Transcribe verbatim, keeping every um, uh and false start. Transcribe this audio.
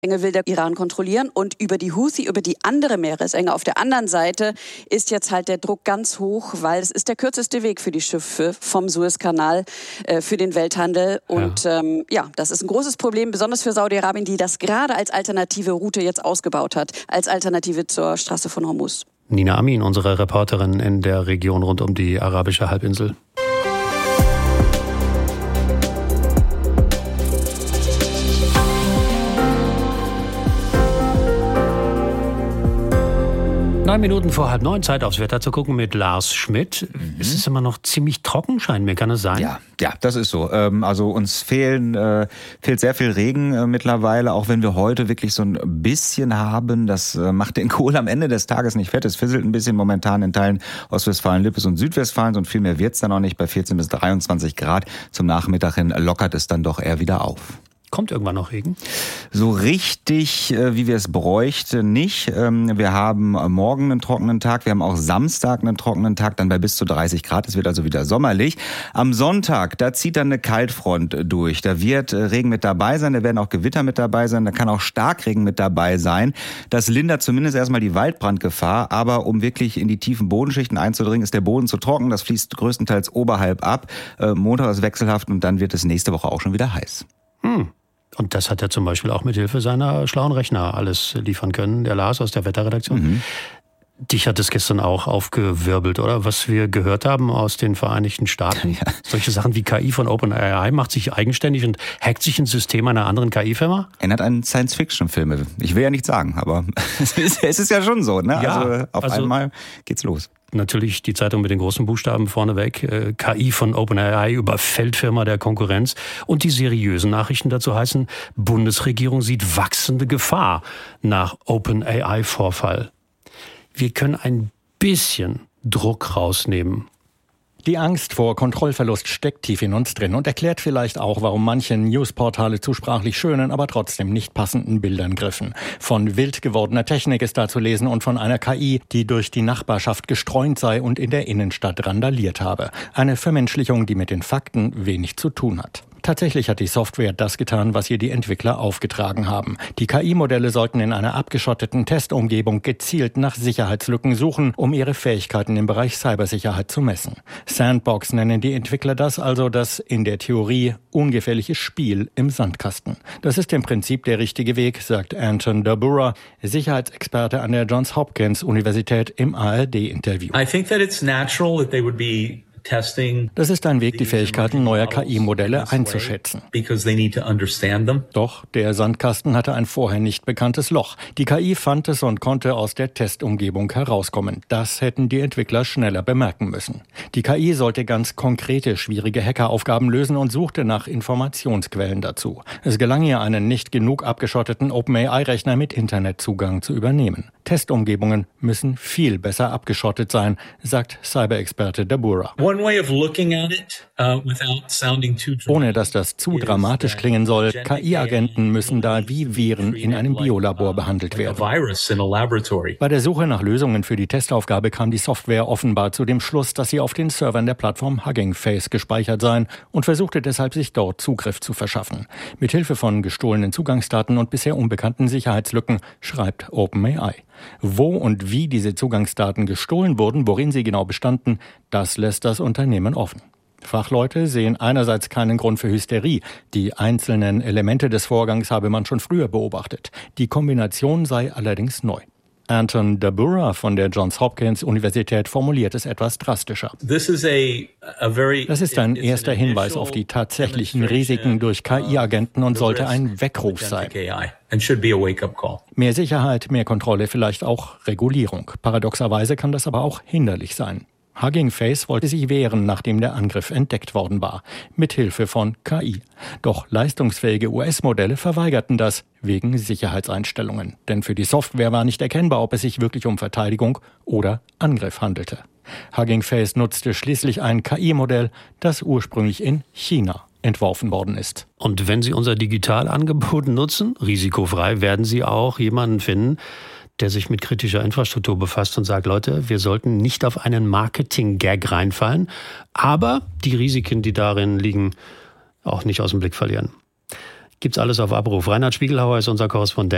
will der Iran kontrollieren und über die Houthi, über die andere Meeresenge auf der anderen Seite ist jetzt halt der Druck ganz hoch, weil es ist der kürzeste Weg für die Schiffe vom Suezkanal äh, für den Welthandel und ja. Ähm, ja, das ist ein großes Problem, besonders für Saudi-Arabien, die das gerade als alternative Route jetzt ausgebaut hat, als Alternative zur Straße von Hormuz. Nina Amin, unsere Reporterin in der Region rund um die arabische Halbinsel. Neun Minuten vor halb neun, Zeit aufs Wetter zu gucken mit Lars Schmidt. Mhm. Es ist immer noch ziemlich trocken, scheint mir, kann es sein? Ja, ja, das ist so. Ähm, also uns fehlen, äh, fehlt sehr viel Regen äh, mittlerweile, auch wenn wir heute wirklich so ein bisschen haben. Das äh, macht den Kohl am Ende des Tages nicht fett. Es fisselt ein bisschen momentan in Teilen Ostwestfalen, Lippes und Südwestfalens und viel mehr wird's dann auch nicht bei vierzehn bis dreiundzwanzig Grad. Zum Nachmittag hin lockert es dann doch eher wieder auf. Kommt irgendwann noch Regen? So richtig, wie wir es bräuchten, nicht. Wir haben morgen einen trockenen Tag, wir haben auch Samstag einen trockenen Tag, dann bei bis zu dreißig Grad. Es wird also wieder sommerlich. Am Sonntag, da zieht dann eine Kaltfront durch. Da wird Regen mit dabei sein, da werden auch Gewitter mit dabei sein, da kann auch Starkregen mit dabei sein. Das lindert zumindest erstmal die Waldbrandgefahr, aber um wirklich in die tiefen Bodenschichten einzudringen, ist der Boden zu trocken. Das fließt größtenteils oberhalb ab. Montag ist wechselhaft und dann wird es nächste Woche auch schon wieder heiß. Hm. Und das hat er zum Beispiel auch mit Hilfe seiner schlauen Rechner alles liefern können, der Lars aus der Wetterredaktion. Mhm. Dich hat es gestern auch aufgewirbelt, oder? Was wir gehört haben aus den Vereinigten Staaten. Ja. Solche Sachen wie K I von OpenAI macht sich eigenständig und hackt sich ein System einer anderen K I-Firma? Erinnert an Science-Fiction-Filme. Ich will ja nicht sagen, aber es ist, es ist ja schon so, ne? Ja, also auf also einmal geht's los. Natürlich die Zeitung mit den großen Buchstaben vorneweg. Äh, K I von OpenAI überfällt Firma der Konkurrenz. Und die seriösen Nachrichten dazu heißen, Bundesregierung sieht wachsende Gefahr nach OpenAI-Vorfall. Wir können ein bisschen Druck rausnehmen. Die Angst vor Kontrollverlust steckt tief in uns drin und erklärt vielleicht auch, warum manche Newsportale zu sprachlich schönen, aber trotzdem nicht passenden Bildern griffen. Von wild gewordener Technik ist da zu lesen und von einer K I, die durch die Nachbarschaft gestreunt sei und in der Innenstadt randaliert habe. Eine Vermenschlichung, die mit den Fakten wenig zu tun hat. Tatsächlich hat die Software das getan, was ihr die Entwickler aufgetragen haben. Die K I-Modelle sollten in einer abgeschotteten Testumgebung gezielt nach Sicherheitslücken suchen, um ihre Fähigkeiten im Bereich Cybersicherheit zu messen. Sandbox nennen die Entwickler das, also das in der Theorie ungefährliche Spiel im Sandkasten. Das ist im Prinzip der richtige Weg, sagt Anton Dabura, Sicherheitsexperte an der Johns Hopkins Universität im A R D-Interview. I think that it's natural that they would be Das ist ein Weg, die Fähigkeiten neuer K I-Modelle einzuschätzen. Doch der Sandkasten hatte ein vorher nicht bekanntes Loch. Die K I fand es und konnte aus der Testumgebung herauskommen. Das hätten die Entwickler schneller bemerken müssen. Die K I sollte ganz konkrete, schwierige Hackeraufgaben lösen und suchte nach Informationsquellen dazu. Es gelang ihr, einen nicht genug abgeschotteten OpenAI-Rechner mit Internetzugang zu übernehmen. Testumgebungen müssen viel besser abgeschottet sein, sagt Cyberexperte Dabura. Ohne dass das zu dramatisch klingen soll, K I-Agenten müssen da wie Viren in einem Biolabor behandelt werden. Bei der Suche nach Lösungen für die Testaufgabe kam die Software offenbar zu dem Schluss, dass sie auf den Servern der Plattform Hugging Face gespeichert seien und versuchte deshalb, sich dort Zugriff zu verschaffen. Mithilfe von gestohlenen Zugangsdaten und bisher unbekannten Sicherheitslücken, schreibt OpenAI. Wo und wie diese Zugangsdaten gestohlen wurden, worin sie genau bestanden, das lässt das Unternehmen offen. Fachleute sehen einerseits keinen Grund für Hysterie. Die einzelnen Elemente des Vorgangs habe man schon früher beobachtet. Die Kombination sei allerdings neu. Anton Dabura von der Johns Hopkins Universität formuliert es etwas drastischer. Das ist ein erster Hinweis auf die tatsächlichen Risiken durch K I-Agenten und sollte ein Weckruf sein. Mehr Sicherheit, mehr Kontrolle, vielleicht auch Regulierung. Paradoxerweise kann das aber auch hinderlich sein. Hugging Face wollte sich wehren, nachdem der Angriff entdeckt worden war, mithilfe von K I. Doch leistungsfähige U S-Modelle verweigerten das wegen Sicherheitseinstellungen. Denn für die Software war nicht erkennbar, ob es sich wirklich um Verteidigung oder Angriff handelte. Hugging Face nutzte schließlich ein K I-Modell, das ursprünglich in China entworfen worden ist. Und wenn Sie unser Digitalangebot nutzen, risikofrei, werden Sie auch jemanden finden, der sich mit kritischer Infrastruktur befasst und sagt, Leute, wir sollten nicht auf einen Marketing-Gag reinfallen, aber die Risiken, die darin liegen, auch nicht aus dem Blick verlieren. Gibt's alles auf Abruf. Reinhard Spiegelhauer ist unser Korrespondent.